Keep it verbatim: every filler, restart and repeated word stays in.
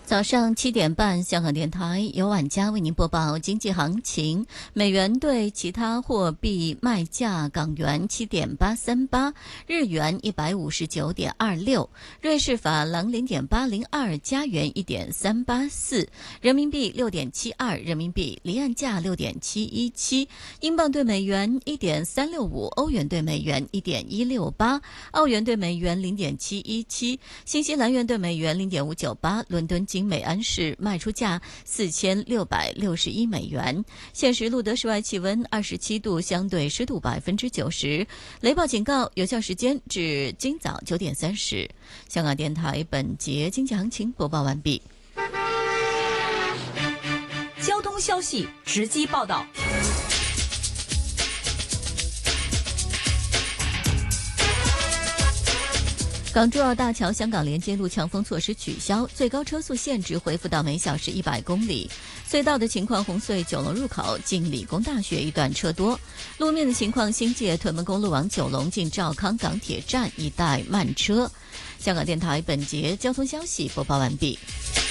早上七点半，香港电台由晚佳为您播报经济行情。美元对其他货币卖价：港元七点八三八，日元一百五十九点二六，瑞士法郎零点八零二，加元一点三八四，人民币六点七二，人民币离岸价六点七一七，英镑对美元一点三六五，欧元对美元一点一六八，澳元对美元零点七一七，新西兰元对美元零点五九八，伦敦金每安士卖出价四千六百六十一美元。现时录得室外气温二十七度，相对湿度百分之九十。雷暴警告有效时间至今早九点三十。香港电台本节经济行情播报完毕。 交通消息直击报道。 港珠澳大桥香港连接路强风措施取消，最高车速限制恢复到每小时一百公里。隧道的情况，红隧九龙入口近理工大学一段车多。路面的情况，新界屯门公路往九龙近兆康港铁站一带慢车。香港电台本节交通消息播报完毕。